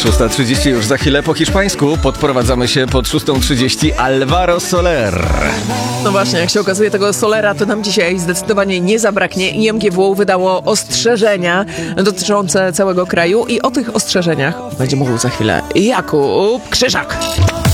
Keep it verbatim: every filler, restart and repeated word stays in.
szósta trzydzieści już za chwilę po hiszpańsku. Podprowadzamy się pod szósta trzydzieści. Alvaro Soler. No właśnie, jak się okazuje, tego Solera to nam dzisiaj zdecydowanie nie zabraknie. I M G W wydało ostrzeżenia dotyczące całego kraju i o tych ostrzeżeniach będzie mówił za chwilę Jakub Krzyżak.